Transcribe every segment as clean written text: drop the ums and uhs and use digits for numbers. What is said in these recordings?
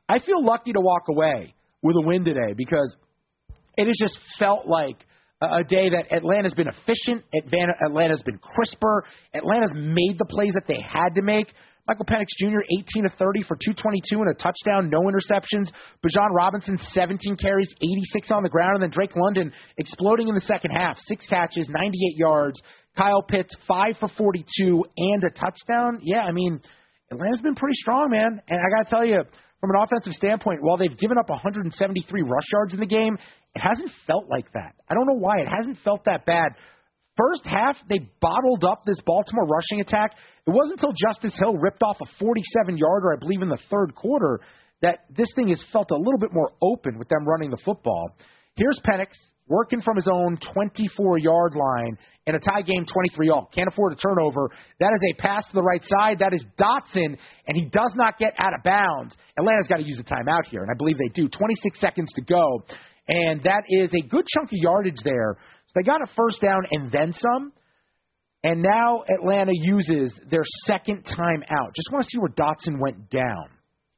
I feel lucky to walk away with a win today because it has just felt like a day that Atlanta's been efficient, Atlanta's been crisper, Atlanta's made the plays that they had to make. Michael Penix Jr., 18 of 30 for 222 and a touchdown, no interceptions. Bijan Robinson, 17 carries, 86 on the ground. And then Drake London exploding in the second half, 6 catches, 98 yards. Kyle Pitts, 5 for 42 and a touchdown. Yeah, I mean, Atlanta's been pretty strong, man. And I got to tell you, from an offensive standpoint, while they've given up 173 rush yards in the game, it hasn't felt like that. I don't know why. It hasn't felt that bad. First half, they bottled up this Baltimore rushing attack. It wasn't until Justice Hill ripped off a 47-yarder, I believe, in the third quarter, that this thing has felt a little bit more open with them running the football. Here's Penix working from his own 24-yard line in a tie game, 23-all. Can't afford a turnover. That is a pass to the right side. That is Dotson, and he does not get out of bounds. Atlanta's got to use a timeout here, and I believe they do. 26 seconds to go, and that is a good chunk of yardage there. So they got a first down and then some, and now Atlanta uses their second timeout. Just want to see where Dotson went down.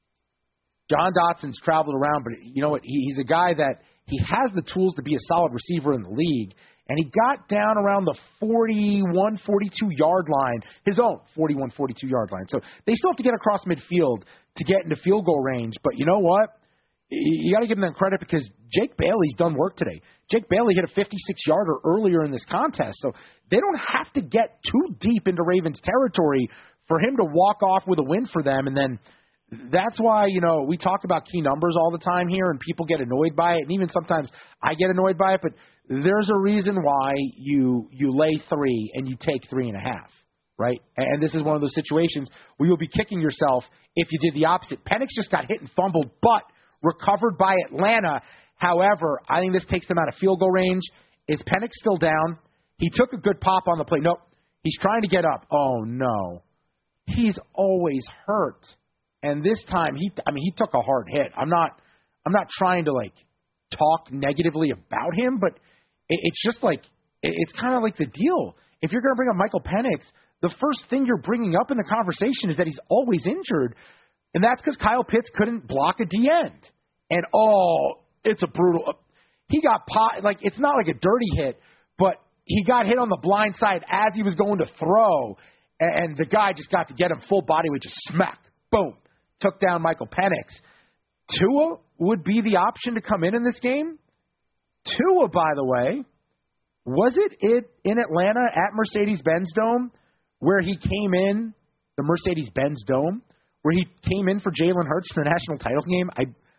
John Dotson's traveled around, but you know what? He's a guy that he has the tools to be a solid receiver in the league, and he got down around the 41, 42-yard line, his own 41, 42-yard line. So they still have to get across midfield to get into field goal range, but you know what? You got to give them credit because Jake Bailey's done work today. Jake Bailey hit a 56-yarder earlier in this contest, so they don't have to get too deep into Ravens territory for him to walk off with a win for them. And then that's why, you know, we talk about key numbers all the time here and people get annoyed by it, and even sometimes I get annoyed by it, but there's a reason why you lay 3 and you take 3.5, right? And this is one of those situations where you'll be kicking yourself if you did the opposite. Penix just got hit and fumbled, but recovered by Atlanta. However, I think this takes them out of field goal range. Is Penix still down? He took a good pop on the play. Nope. He's trying to get up. Oh, no. He's always hurt. And this time, he took a hard hit. I'm not trying to, talk negatively about him, but it's just it's kind of like the deal. If you're going to bring up Michael Penix, the first thing you're bringing up in the conversation is that he's always injured. And that's because Kyle Pitts couldn't block a D-end. And, it's a brutal – he got – it's not like a dirty hit, but he got hit on the blind side as he was going to throw, and the guy just got to get him full body with just smack. Boom. Took down Michael Penix. Tua would be the option to come in this game. Tua, by the way, was it in Atlanta at Mercedes-Benz Dome where he came in, the Mercedes-Benz Dome, where he came in for Jalen Hurts for the national title game?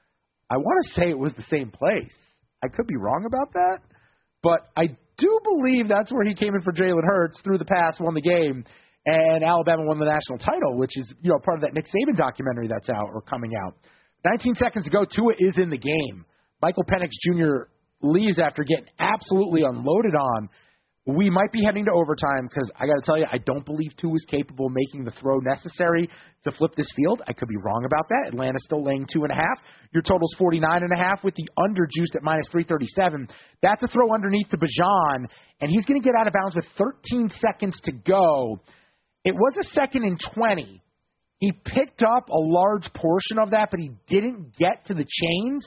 I want to say it was the same place. I could be wrong about that, but I do believe that's where he came in for Jalen Hurts, threw the pass, won the game, and Alabama won the national title, which is part of that Nick Saban documentary that's out or coming out. 19 seconds to go, Tua is in the game. Michael Penix Jr. leaves after getting absolutely unloaded on. We might be heading to overtime because I got to tell you, I don't believe Tua is capable of making the throw necessary to flip this field. I could be wrong about that. Atlanta's still laying 2.5. Your total's 49.5 with the under juiced at minus 337. That's a throw underneath to Bijan, and he's going to get out of bounds with 13 seconds to go. It was a 2nd and 20. He picked up a large portion of that, but he didn't get to the chains.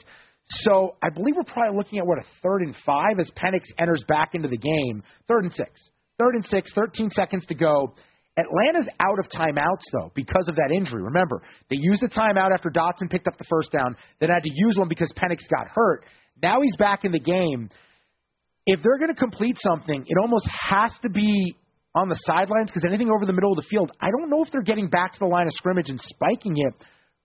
So I believe we're probably looking at, a 3rd and 5 as Penix enters back into the game. 3rd and 6. 3rd and 6, 13 seconds to go. Atlanta's out of timeouts, though, because of that injury. Remember, they used a timeout after Dotson picked up the first down, then had to use one because Penix got hurt. Now he's back in the game. If they're going to complete something, it almost has to be on the sidelines because anything over the middle of the field, I don't know if they're getting back to the line of scrimmage and spiking it.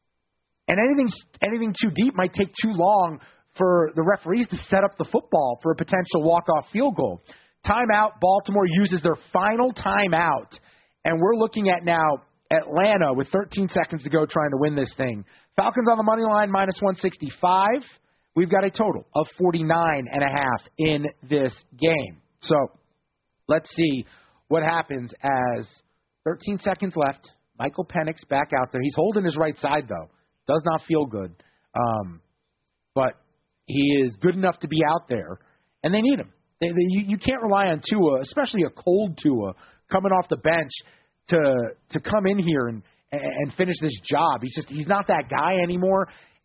And anything too deep might take too long for the referees to set up the football for a potential walk-off field goal. Timeout, Baltimore uses their final timeout. And we're looking at now Atlanta with 13 seconds to go trying to win this thing. Falcons on the money line, minus 165. We've got a total of 49.5 in this game. So let's see what happens as 13 seconds left. Michael Penix back out there. He's holding his right side, though. Does not feel good. But he is good enough to be out there, and they need him. You can't rely on Tua, especially a cold Tua, coming off the bench to come in here and finish this job. He's not that guy anymore.